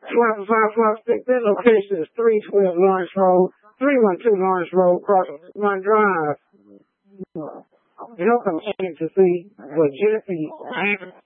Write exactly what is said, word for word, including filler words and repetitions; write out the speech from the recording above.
Five five five six. That location is three twelve Lawrence Road, three one two Lawrence Road, across my drive. You know, I'm aiming to see what Jesse